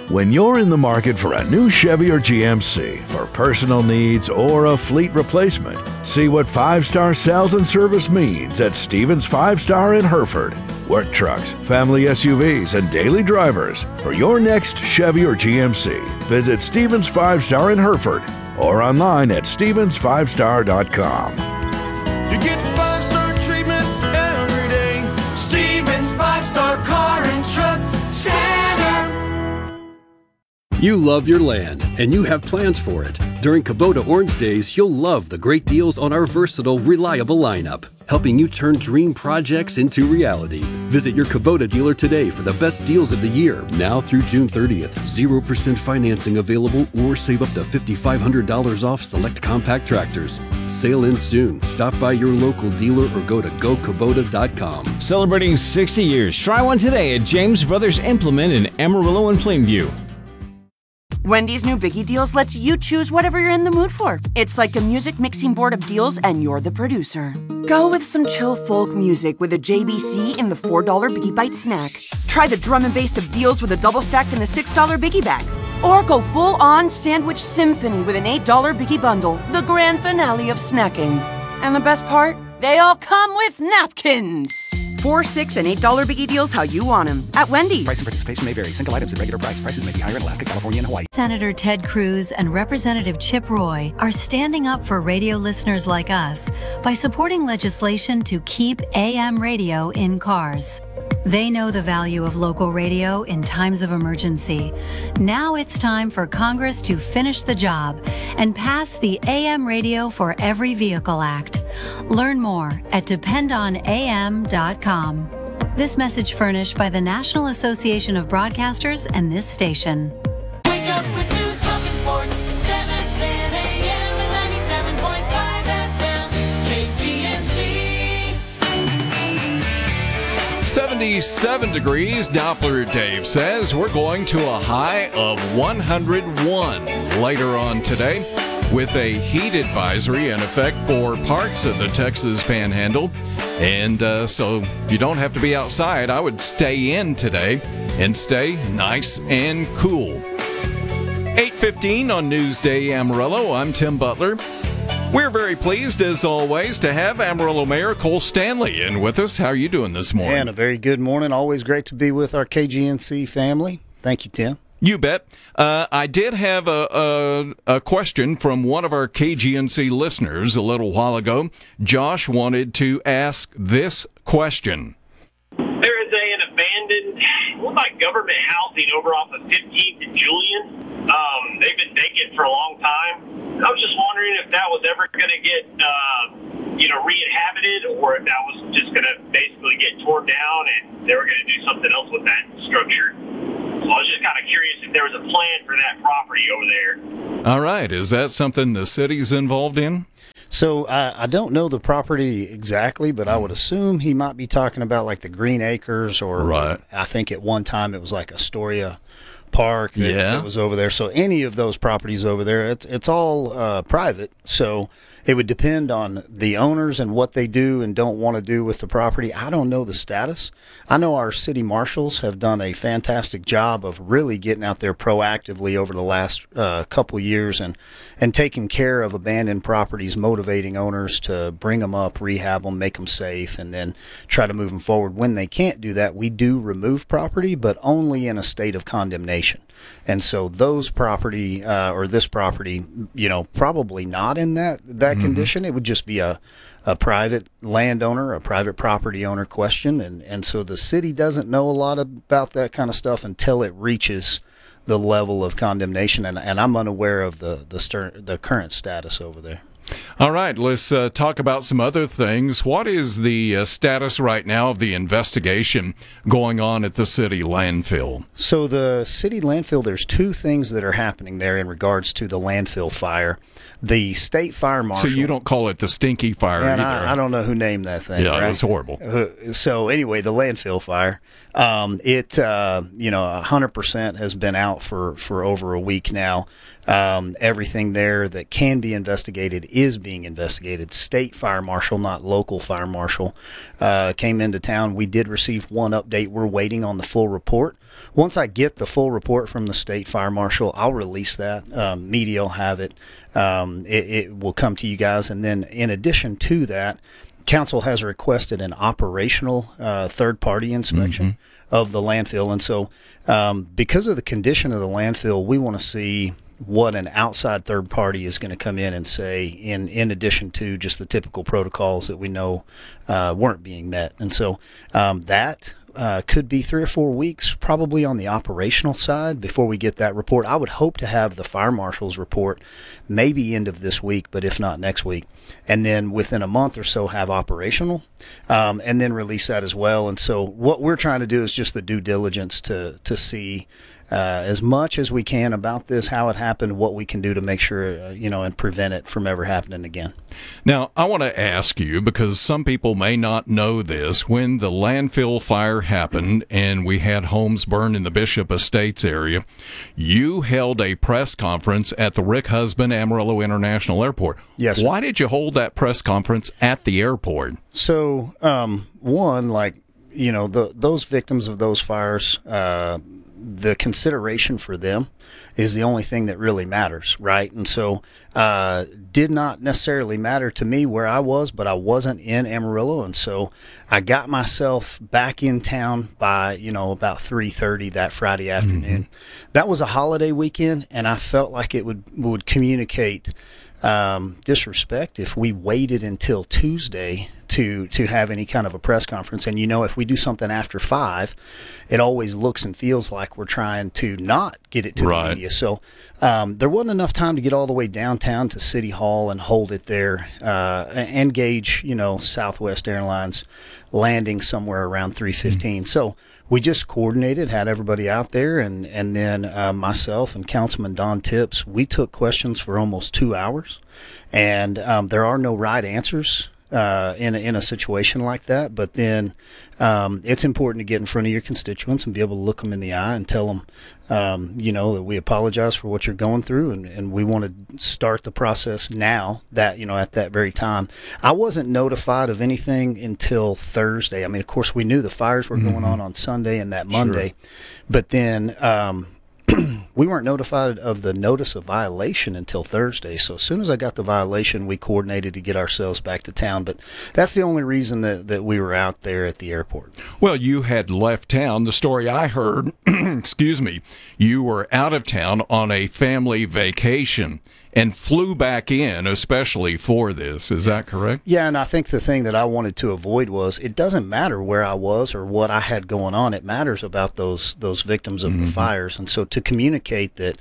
When you're in the market for a new Chevy or GMC for personal needs or a fleet replacement, see what 5-star sales and service means at Stevens 5-Star in Hereford. Work trucks, family SUVs, and daily drivers. For your next Chevy or GMC, visit Stevens 5-Star in Hereford or online at stevens5star.com. You get 5-star treatment every day. Stevens 5-Star Car and Truck Center. You love your land, and you have plans for it. During Kubota Orange Days, you'll love the great deals on our versatile, reliable lineup, helping you turn dream projects into reality. Visit your Kubota dealer today for the best deals of the year, now through June 30th. 0% financing available or save up to $5,500 off select compact tractors. Sale ends soon. Stop by your local dealer or go to gokubota.com. Celebrating 60 years. Try one today at James Brothers Implement in Amarillo and Plainview. Wendy's new Biggie Deals lets you choose whatever you're in the mood for. It's like a music mixing board of deals, and you're the producer. Go with some chill folk music with a JBC in the $4 Biggie Bite snack. Try the drum and bass of deals with a double stack in the $6 Biggie bag. Or go full-on sandwich symphony with an $8 Biggie bundle, the grand finale of snacking. And the best part? They all come with napkins. $4, $6, and $8 Biggie Deals how you want them at Wendy's. Price and participation may vary. Single items at regular price. Prices may be higher in Alaska, California, and Hawaii. Senator Ted Cruz and Representative Chip Roy are standing up for radio listeners like us by supporting legislation to keep AM radio in cars. They know the value of local radio in times of emergency. Now it's time for Congress to finish the job and pass the AM Radio for Every Vehicle Act. Learn more at dependonam.com. This message furnished by the National Association of Broadcasters and this station. Wake up with news, talk, and sports. 7:10 a.m. and 97.5 FM. KGNC. 77 degrees, Doppler Dave says. We're going to a high of 101 later on today, with a heat advisory in effect for parts of the Texas Panhandle. And so you don't have to be outside. I would stay in today and stay nice and cool. 8:15 on Newsday Amarillo. I'm Tim Butler. We're very pleased, as always, to have Amarillo Mayor Cole Stanley in with us. How are you doing this morning? And a very good morning. Always great to be with our KGNC family. Thank you, Tim. You bet. I did have a question from one of our KGNC listeners a little while ago. Josh wanted to ask this question. There is an abandoned, looks like government housing over off of 15th and Julian. They've been vacant for a long time. I was just wondering if that was ever going to get, re-inhabited, or if that was just going to basically get torn down and they were going to do something else with that structure. So I was just kind of curious if there was a plan for that property over there. All right. Is that something the city's involved in? So I don't know the property exactly, but I would assume he might be talking about like the Green Acres, or right. I think at one time it was like Astoria Park that was over there. So any of those properties over there, it's all private. So it would depend on the owners and what they do and don't want to do with the property. I don't know the status. I know our city marshals have done a fantastic job of really getting out there proactively over the last couple years and taking care of abandoned properties, motivating owners to bring them up, rehab them, make them safe, and then try to move them forward. When they can't do that, we do remove property, but only in a state of condemnation. And so those property or this property, probably not in that condition. It would just be a private landowner, a private property owner question. And so the city doesn't know a lot about that kind of stuff until it reaches the level of condemnation. And I'm unaware of the current status over there. All right, let's talk about some other things. What is the status right now of the investigation going on at the city landfill? So the city landfill, there's two things that are happening there in regards to the landfill fire. The state fire marshal. So you don't call it the stinky fire and either. I don't know who named that thing. Yeah, right? It's horrible. So anyway, the landfill fire, it 100% has been out for over a week now. Everything there that can be investigated is being investigated. State fire marshal, not local fire marshal, came into town. We did receive one update. We're waiting on the full report. Once I get the full report from the state fire marshal, I'll release that. Media will have it. It will come to you guys. And then in addition to that, council has requested an operational third-party inspection of the landfill. And so because of the condition of the landfill, we want to see what an outside third party is going to come in and say in addition to just the typical protocols that we know weren't being met. And so that could be 3 or 4 weeks probably on the operational side before we get that report. I would hope to have the fire marshal's report maybe end of this week, but if not next week. And then within a month or so have operational and then release that as well. And so what we're trying to do is just the due diligence to see as much as we can about this, how it happened, what we can do to make sure, and prevent it from ever happening again. Now, I want to ask you, because some people may not know this, when the landfill fire happened and we had homes burned in the Bishop Estates area, you held a press conference at the Rick Husband Amarillo International Airport. Yes, sir. Why did you hold that press conference at the airport? So, those victims of those fires, the consideration for them is the only thing that really matters, right? And so did not necessarily matter to me where I was, but I wasn't in Amarillo, and so I got myself back in town by about 3:30 that Friday afternoon. That was a holiday weekend, and I felt like it would communicate disrespect if we waited until Tuesday to have any kind of a press conference. And if we do something after 5, it always looks and feels like we're trying to not get it to the media. So there wasn't enough time to get all the way downtown to City Hall and hold it there, and gauge Southwest Airlines landing somewhere around 3:15. So we just coordinated, had everybody out there, and then myself and Councilman Don Tips, we took questions for almost 2 hours. And there are no right answers in a situation like that. But then it's important to get in front of your constituents and be able to look them in the eye and tell them, that we apologize for what you're going through, and we want to start the process now that, at that very time. I wasn't notified of anything until Thursday. I mean, of course, we knew the fires were going on Sunday and that Monday, but then we weren't notified of the notice of violation until Thursday. So as soon as I got the violation, we coordinated to get ourselves back to town. But that's the only reason that we were out there at the airport. Well, you had left town. The story I heard, excuse me, you were out of town on a family vacation and flew back in, especially for this. Is that correct? Yeah, and I think the thing that I wanted to avoid was it doesn't matter where I was or what I had going on. It matters about those victims of the fires. And so to communicate that,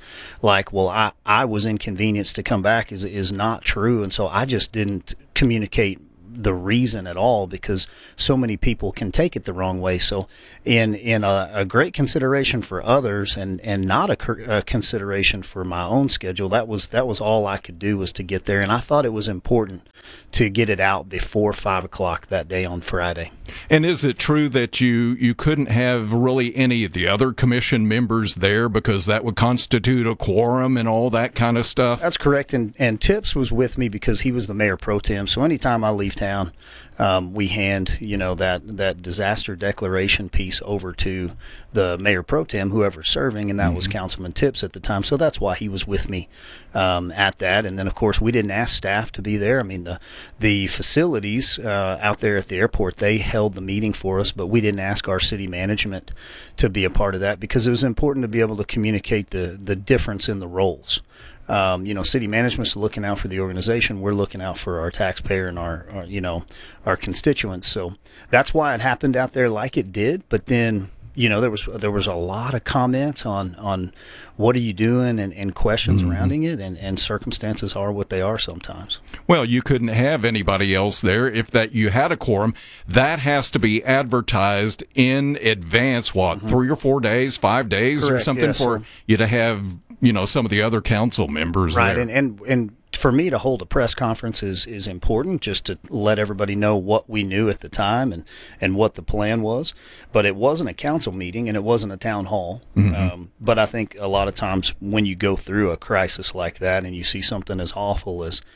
I was inconvenienced to come back is not true. And so I just didn't communicate the reason at all, because so many people can take it the wrong way. So in a great consideration for others and not a consideration for my own schedule, that was all I could do was to get there. And I thought it was important to get it out before 5 o'clock that day on Friday. And is it true that you couldn't have really any of the other commission members there because that would constitute a quorum and all that kind of stuff? That's correct. And Tips was with me because he was the mayor pro tem. So anytime I leave town, we hand that disaster declaration piece over to the mayor pro tem, whoever's serving, and that was Councilman Tips at the time. So that's why he was with me at that. And then, of course, we didn't ask staff to be there. I mean, the facilities out there at the airport, they held the meeting for us, but we didn't ask our city management to be a part of that because it was important to be able to communicate the difference in the roles. City management's looking out for the organization. We're looking out for our taxpayer and our constituents. So that's why it happened out there like it did. But then, there was a lot of comments on what are you doing and questions surrounding it, and circumstances are what they are sometimes. Well, you couldn't have anybody else there if you had a quorum. That has to be advertised in advance, 3 or 4 days, 5 days, Correct, or something for you to have some of the other council members right there. And for me to hold a press conference is important, just to let everybody know what we knew at the time and what the plan was. But it wasn't a council meeting and it wasn't a town hall. But I think a lot of times when you go through a crisis like that and you see something as awful as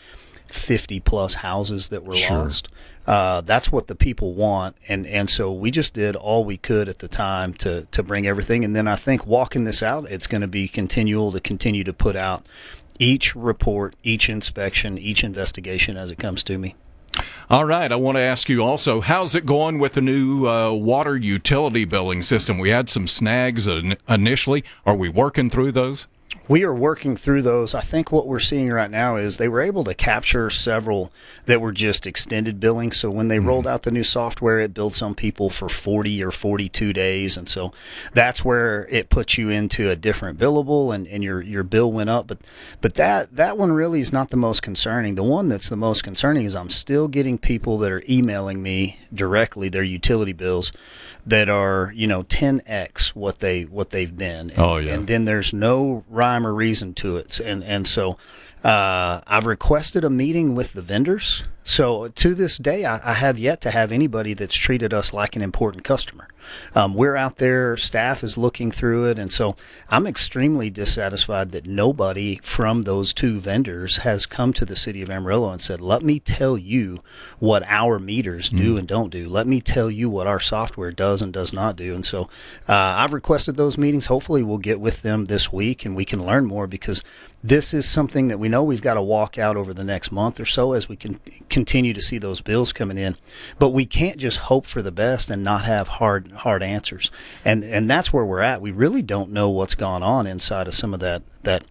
50 plus houses that were Sure. lost. That's what the people want, and so we just did all we could at the time to bring everything. And then I think walking this out, it's going to be continue to put out each report, each inspection, each investigation as it comes to me. All right. I want to ask you also, how's it going with the new water utility billing system? We had some snags initially. Are we working through those? We are working through those. I think what we're seeing right now is they were able to capture several that were just extended billing. So when they rolled out the new software, it billed some people for 40 or 42 days. And so that's where it puts you into a different billable, and your bill went up. But that one really is not the most concerning. The one that's the most concerning is I'm still getting people that are emailing me directly their utility bills that are, 10x what they've been. And then there's no rhyme or reason to it. And so I've requested a meeting with the vendors. So to this day, I have yet to have anybody that's treated us like an important customer. We're out there, staff is looking through it, and so I'm extremely dissatisfied that nobody from those two vendors has come to the city of Amarillo and said, let me tell you what our meters do and don't do. Let me tell you what our software does and does not do. And so I've requested those meetings. Hopefully we'll get with them this week and we can learn more, because this is something that we know we've got to walk out over the next month or so as we can continue to see those bills coming in. But we can't just hope for the best and not have hard answers. And that's where we're at. We really don't know what's gone on inside of some of that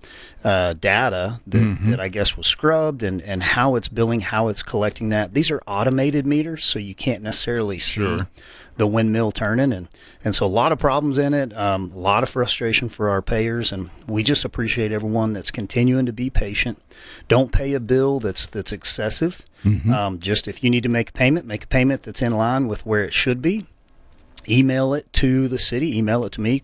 data that I guess was scrubbed, and how it's billing, how it's collecting that. These are automated meters, so you can't necessarily see the windmill turning, and so a lot of problems in it, a lot of frustration for our payers, and we just appreciate everyone that's continuing to be patient. Don't pay a bill that's excessive. Just if you need to make a payment that's in line with where it should be. Email it to the city, email it to me,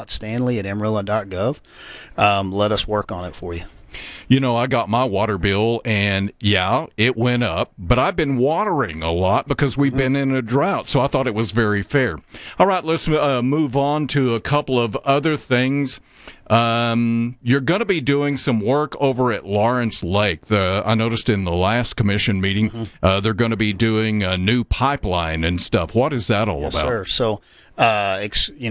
cole.stanley@amarillo.gov. Let us work on it for you. I got my water bill, and it went up, but I've been watering a lot because we've been in a drought, so I thought it was very fair. All right, let's move on to a couple of other things. You're going to be doing some work over at Lawrence Lake. I noticed in the last commission meeting, they're going to be doing a new pipeline and stuff. What is that all about? Sir. So, a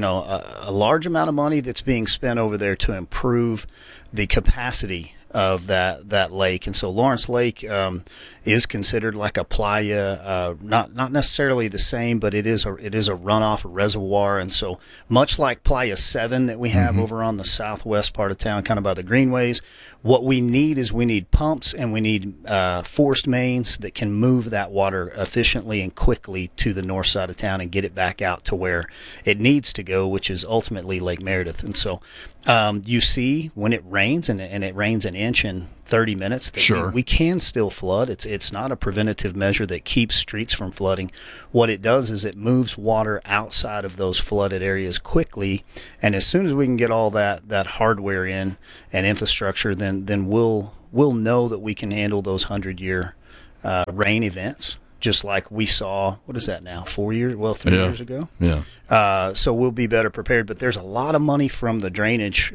large amount of money that's being spent over there to improve the capacity of that lake. And so Lawrence Lake is considered like a playa, not necessarily the same, but it is a runoff, a reservoir. And so much like Playa 7 that we have over on the southwest part of town, kind of by the greenways, what we need is pumps, and we need forced mains that can move that water efficiently and quickly to the north side of town and get it back out to where it needs to go, which is ultimately Lake Meredith. And so you see when it rains, and it rains an inch in 30 minutes, that we can still flood. It's not a preventative measure that keeps streets from flooding. What it does is it moves water outside of those flooded areas quickly, and as soon as we can get all that hardware in and infrastructure, then we'll know that we can handle those 100-year rain events, just like we saw, what is that now, 3 years ago? So we'll be better prepared. But there's a lot of money from the drainage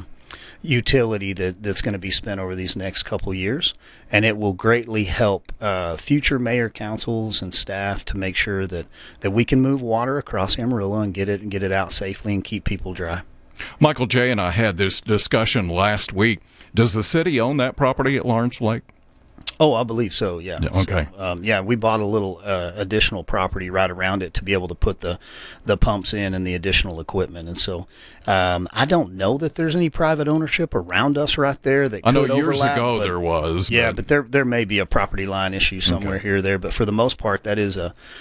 utility that's going to be spent over these next couple years, and it will greatly help future mayor councils and staff to make sure that we can move water across Amarillo and get it out safely and keep people dry. Michael J. and I had this discussion last week. Does the city own that property at Lawrence Lake? Oh, I believe so, yeah. Okay. So, we bought a little additional property right around it to be able to put the pumps in and the additional equipment. And so I don't know that there's any private ownership around us right there that could overlap. I know years ago there was. Yeah, but there may be a property line issue somewhere here or there. But for the most part, that's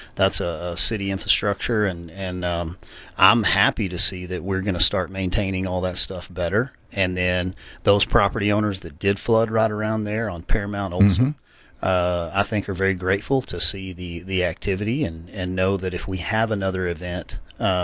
a city infrastructure. And I'm happy to see that we're going to start maintaining all that stuff better. And then those property owners that did flood right around there on Paramount Olson, I think are very grateful to see the activity and know that if we have another event,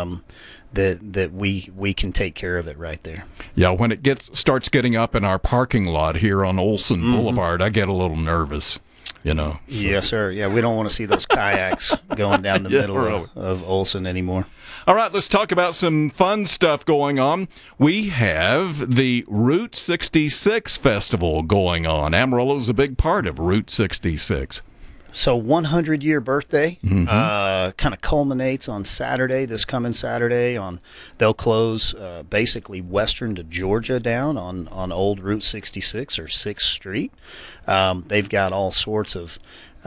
that we can take care of it right there. Yeah, when it starts getting up in our parking lot here on Olson Boulevard, I get a little nervous. you know. So. Yes, sir. Yeah, we don't want to see those kayaks going down the middle of Olson anymore. All right, let's talk about some fun stuff going on. We have the Route 66 Festival going on. Amarillo's a big part of Route 66. So 100-year birthday kind of culminates on Saturday, this coming Saturday. They'll close basically western to Georgia down on old Route 66 or 6th Street. They've got all sorts of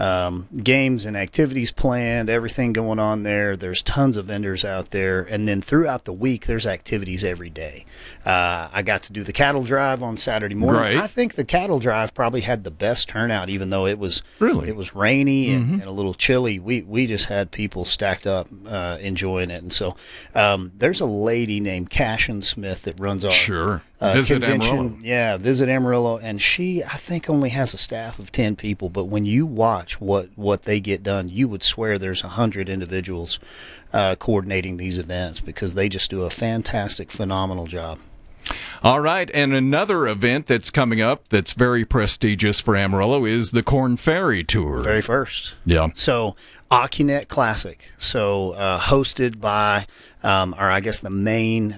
games and activities planned, everything going on there. There's tons of vendors out there. And then throughout the week, there's activities every day. I got to do the cattle drive on Saturday morning. Right. I think the cattle drive probably had the best turnout, even though it was rainy and a little chilly. We just had people stacked up enjoying it. And so there's a lady named Cashin Smith that runs our Visit convention. Amarillo. Yeah, Visit Amarillo. And she, I think, only has a staff of 10 people. But when you watch what they get done, you would swear there's 100 individuals coordinating these events, because they just do a fantastic, phenomenal job. All right, and another event that's coming up that's very prestigious for Amarillo is the Corn Ferry Tour. Very first. Yeah. So, AccuNet Classic. So, hosted by, or I guess the main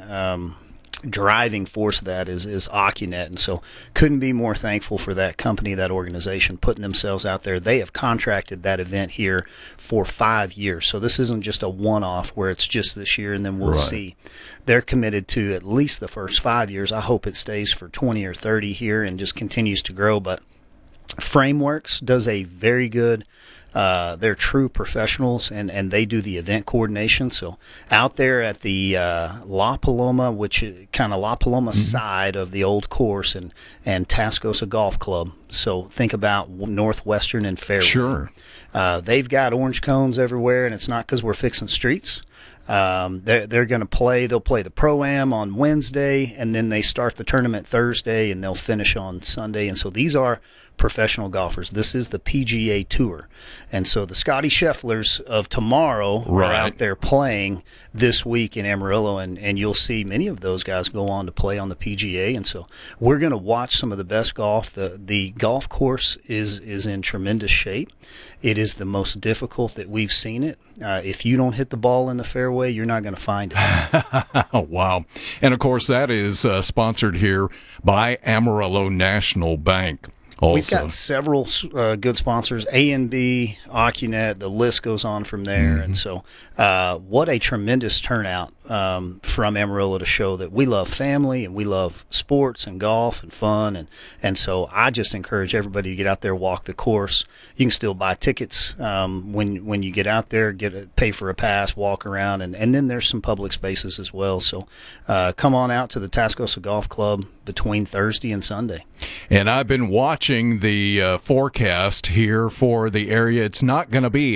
driving force of that is AccuNet, and so couldn't be more thankful for that company, that organization, putting themselves out there. They have contracted that event here for 5 years, so this isn't just a one-off where it's just this year and then we'll see. They're committed to at least the first 5 years. I hope it stays for 20 or 30 here and just continues to grow. But Frameworks does a very good they're true professionals, and they do the event coordination. So out there at the La Paloma, which is kind of La Paloma side of the old course, and Tascosa Golf Club. So think about Northwestern and Fairway. Sure. They've got orange cones everywhere, and it's not because we're fixing streets. They're going to play. They'll play the Pro-Am on Wednesday, and then they start the tournament Thursday, and they'll finish on Sunday. And so these are professional golfers. This is the PGA Tour. And so the Scotty Schefflers of tomorrow are out there playing this week in Amarillo, and you'll see many of those guys go on to play on the PGA. And so we're going to watch some of the best golf. The golf course is in tremendous shape. It is the most difficult that we've seen it. If you don't hit the ball in the fairway, you're not going to find it. Oh, wow. And, of course, that is sponsored here by Amarillo National Bank. Also. We've got several good sponsors, A&B, AccuNet, the list goes on from there. And so what a tremendous turnout from Amarillo to show that we love family and we love sports and golf and fun. And so I just encourage everybody to get out there, walk the course. You can still buy tickets when you get out there, pay for a pass, walk around, and then there's some public spaces as well. So come on out to the Tascosa Golf Club between Thursday and Sunday. And I've been watching the forecast here for the area. It's not going to be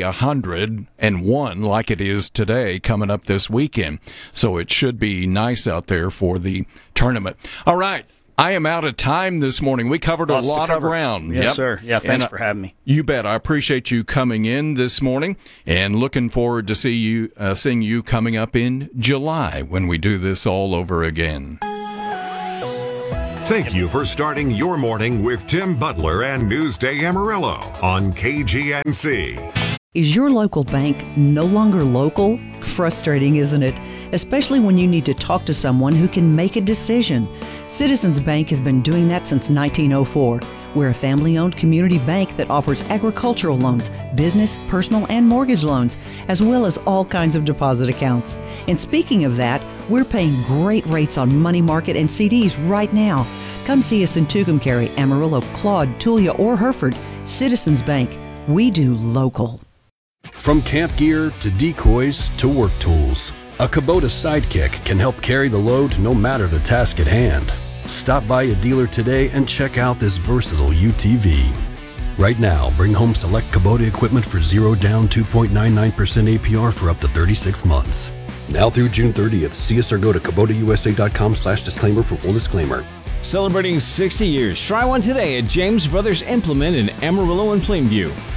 101 like it is today coming up this weekend. So it should be nice out there for the tournament. All right. I am out of time this morning. We covered a lot of ground. Yes, sir. Yeah, thanks for having me. You bet. I appreciate you coming in this morning, and looking forward to seeing you coming up in July when we do this all over again. Thank you for starting your morning with Tim Butler and Newsday Amarillo on KGNC. Is your local bank no longer local? Frustrating, isn't it? Especially when you need to talk to someone who can make a decision. Citizens Bank has been doing that since 1904. We're a family-owned community bank that offers agricultural loans, business, personal, and mortgage loans, as well as all kinds of deposit accounts. And speaking of that, we're paying great rates on money market and CDs right now. Come see us in Tucumcari, Amarillo, Claude, Tulia, or Hereford. Citizens Bank. We do local. From camp gear to decoys to work tools, a Kubota Sidekick can help carry the load no matter the task at hand. Stop by a dealer today and check out this versatile UTV. Right now, bring home select Kubota equipment for 0 down 2.99% APR for up to 36 months. Now through June 30th, see us or go to KubotaUSA.com/disclaimer for full disclaimer. Celebrating 60 years, try one today at James Brothers Implement in Amarillo and Plainview.